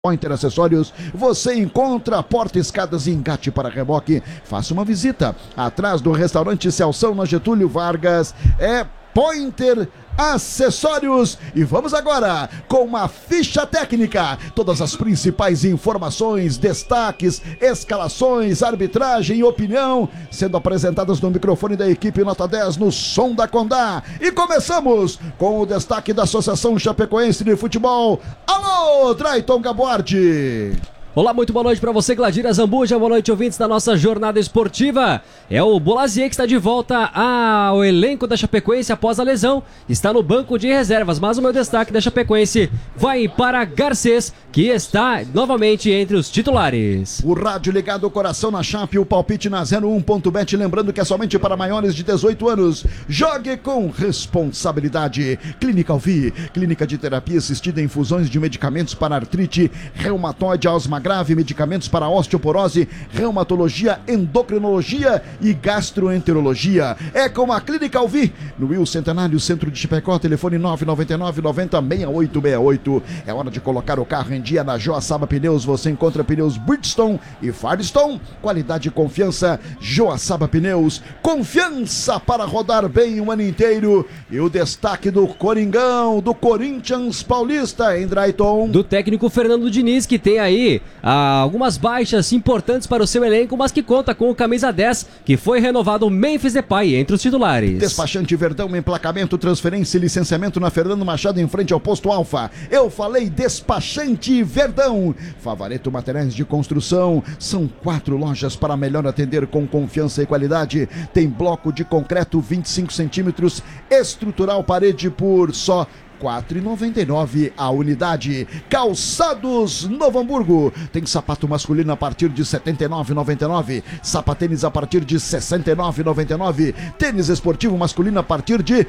Pointer Acessórios, você encontra porta, escadas e engate para reboque. Faça uma visita atrás do restaurante Celção na Getúlio Vargas. É Pointer Acessórios. E vamos agora com uma ficha técnica, todas as principais informações, destaques, escalações, arbitragem e opinião sendo apresentadas no microfone da equipe Nota 10 no Som da Condá. E começamos com o destaque da Associação Chapecoense de Futebol. Alô, Drayton Gaboardi. Olá, muito boa noite para você, Gladira Zambuja, boa noite, ouvintes da nossa jornada esportiva. É o Bolazier que está de volta ao elenco da Chapecoense após a lesão, está no banco de reservas, mas o meu destaque da Chapecoense vai para Garcês, que está novamente entre os titulares. O rádio ligado, o coração na Chape, o palpite na 01.bet, lembrando que é somente para maiores de 18 anos. Jogue com responsabilidade. Clínica Alvi, clínica de terapia assistida em infusões de medicamentos para artrite, reumatoide, asma grave, medicamentos para osteoporose, reumatologia, endocrinologia e gastroenterologia. É com a Clínica Alvi, no Will Centenário, centro de Chapecó, telefone 999-90-6868. É hora de colocar o carro em dia na Joaçaba Pneus. Você encontra pneus Bridgestone e Firestone, qualidade e confiança. Joaçaba Pneus, confiança para rodar bem o ano inteiro. E o destaque do Coringão, do Corinthians Paulista, hein, Drayton? Do técnico Fernando Diniz, que tem aí algumas baixas importantes para o seu elenco, mas que conta com o camisa 10, que foi renovado, Memphis Depay, entre os titulares. Despachante Verdão, emplacamento, transferência e licenciamento na Fernando Machado, em frente ao posto Alfa. Eu falei Despachante Verdão. Favareto Materiais de Construção, são 4 lojas para melhor atender com confiança e qualidade. Tem bloco de concreto 25 centímetros, estrutural parede por só R$ 4,99 a unidade. Calçados Novo Hamburgo, tem sapato masculino a partir de R$ 79,99, sapatênis a partir de R$ 69,99, tênis esportivo masculino a partir de R$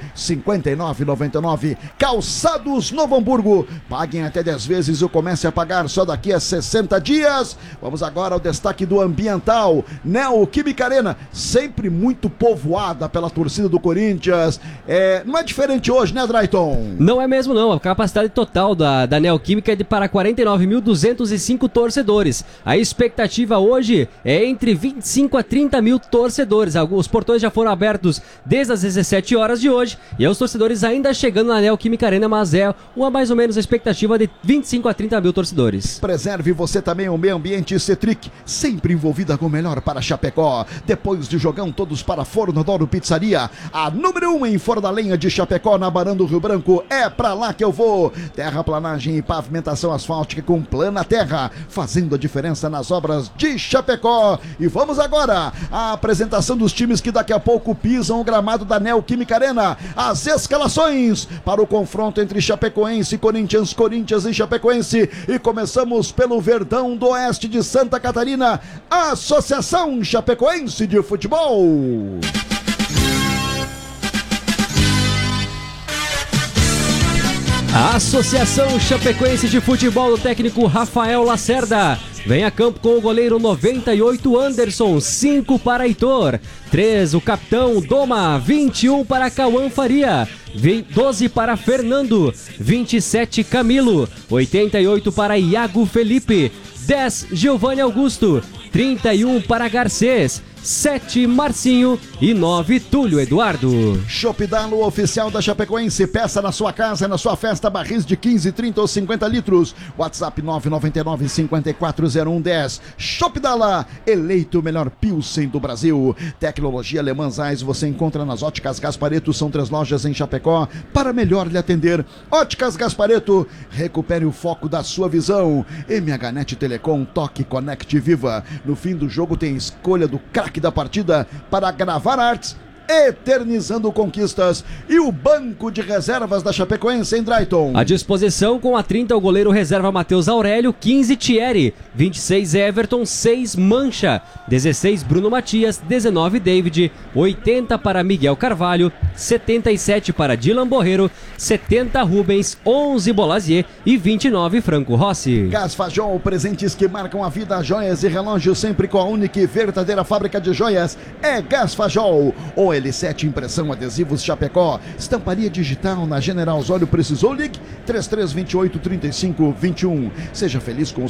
59,99. Calçados Novo Hamburgo, paguem até 10 vezes ou comece a pagar só daqui a 60 dias. Vamos agora ao destaque do ambiental. Neoquímica Arena, sempre muito povoada pela torcida do Corinthians. Não é diferente hoje, né, Drayton? Não é mesmo não, a capacidade total da Neoquímica é de para 49.205 torcedores. A expectativa hoje é entre 25 a 30 mil torcedores. Os portões já foram abertos desde as 17 horas de hoje e os torcedores ainda chegando na Neoquímica Arena, mas é mais ou menos a expectativa de 25 a 30 mil torcedores. Preserve você também o meio ambiente. Cetric, sempre envolvida com o melhor para Chapecó. Depois de jogão, todos para Forno Douro Pizzaria, a número 1 em Forno da Lenha de Chapecó, na Barão do Rio Branco. É pra lá que eu vou. Terraplanagem e pavimentação asfáltica com Plana Terra, fazendo a diferença nas obras de Chapecó. E vamos agora à apresentação dos times que daqui a pouco pisam o gramado da Neoquímica Arena. As escalações para o confronto entre Chapecoense e Corinthians, Corinthians e Chapecoense. E começamos pelo Verdão do Oeste de Santa Catarina, Associação Chapecoense de Futebol. A Associação Chapecoense de Futebol do técnico Rafael Lacerda vem a campo com o goleiro 98 Anderson, 5 para Heitor, 3 o capitão Doma, 21 para Cauã Faria, 12 para Fernando, 27 Camilo, 88 para Iago Felipe, 10 Giovanni Augusto, 31 para Garcês, 7 Marcinho e 9 Túlio Eduardo. Chopp Dalo, oficial da Chapecoense, peça na sua casa, na sua festa, barris de 15, 30 ou 50 litros. WhatsApp 999-540110. Chopp Dala, eleito o melhor Pilsen do Brasil. Tecnologia Alemã Zeiss, você encontra nas Óticas Gasparetto, são 3 lojas em Chapecó para melhor lhe atender. Óticas Gasparetto, recupere o foco da sua visão. MHNet Telecom, toque, conecte, viva. No fim do jogo tem escolha do craque da partida para gravar artes, eternizando conquistas. E o banco de reservas da Chapecoense, em Drayton. À disposição com a 30 o goleiro reserva Matheus Aurélio, 15 Thierry, 26 Everton, 6 Mancha, 16 Bruno Matias, 19 David, 80 para Miguel Carvalho, 77 para Dylan Borreiro, 70 Rubens, 11 Bolazier e 29 Franco Rossi. Gás Fajol, presentes que marcam a vida, joias e relógios sempre com a única e verdadeira fábrica de joias. É Gás Fajol, o OL7 Impressão Adesivos Chapecó. Estamparia digital na General Osório. Precisou? Ligue 3328-3521. Seja feliz com os